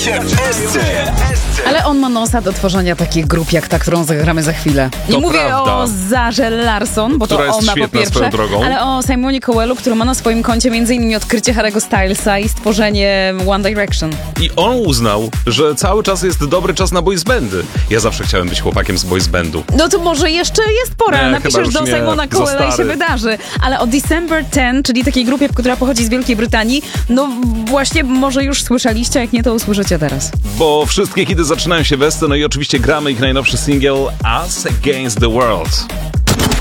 Witajcie w Esce. Ale on ma nosa do tworzenia takich grup jak ta, którą zagramy za chwilę. Nie To mówię prawda. o Zarze Larson, bo Która to jest ona po świetna pierwsze, swoją drogą. ale o Simonie Cowellu, który ma na swoim koncie m.in. odkrycie Harry'ego Stylesa i stworzenie One Direction. I on uznał, że cały czas jest dobry czas na boys bandy. Ja zawsze chciałem być chłopakiem z boys bandu. No to może jeszcze jest pora. Nie, chyba Napiszesz już do nie. Simona Za Cowella i się stary. wydarzy. Ale o December 10, czyli takiej grupie, która pochodzi z Wielkiej Brytanii, no właśnie może już słyszeliście, jak nie, to usłyszycie teraz. Bo wszystkie hity zaczynają się w Esce, no i oczywiście gramy ich najnowszy singiel Us Against the World.